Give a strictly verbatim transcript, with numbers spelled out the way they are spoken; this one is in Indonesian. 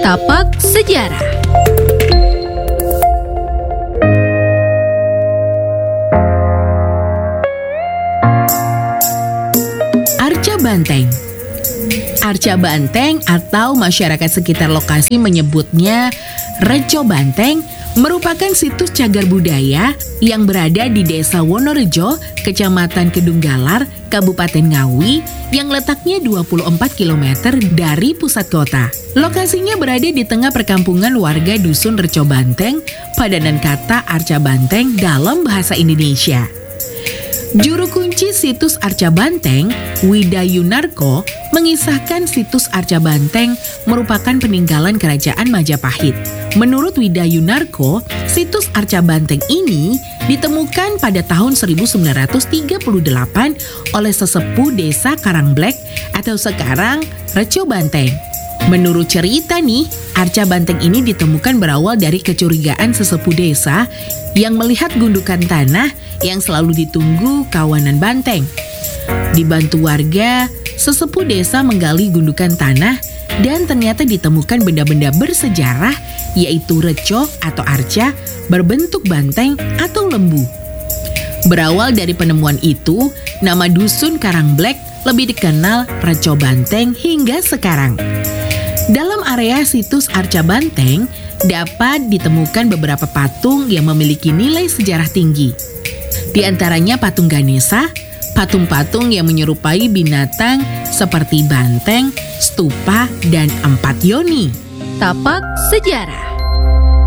Tapak Sejarah. Arca Banteng. Arca Banteng atau masyarakat sekitar lokasi menyebutnya Reco Banteng merupakan situs cagar budaya yang berada di Desa Wonorejo, Kecamatan Kedunggalar, Kabupaten Ngawi yang letaknya dua puluh empat kilometer dari pusat kota. Lokasinya berada di tengah perkampungan warga Dusun Reco Banteng, padanan kata Arca Banteng dalam bahasa Indonesia. Juru kunci situs Arca Banteng, Wida Yunarko, mengisahkan situs Arca Banteng merupakan peninggalan Kerajaan Majapahit. Menurut Wida Yunarko, situs Arca Banteng ini ditemukan pada tahun seribu sembilan ratus tiga puluh delapan oleh sesepuh desa Karangblek atau sekarang Reco Banteng. Menurut cerita nih, Arca Banteng ini ditemukan berawal dari kecurigaan sesepuh desa yang melihat gundukan tanah yang selalu ditunggu kawanan banteng. Dibantu warga, sesepuh desa menggali gundukan tanah dan ternyata ditemukan benda-benda bersejarah yaitu reco atau arca berbentuk banteng atau lembu. Berawal dari penemuan itu, nama dusun Karangblek lebih dikenal Reco Banteng hingga sekarang. Dalam area situs Arca Banteng dapat ditemukan beberapa patung yang memiliki nilai sejarah tinggi. Di antaranya patung Ganesha, patung-patung yang menyerupai binatang seperti banteng, stupa, dan empat yoni. Tapak Sejarah.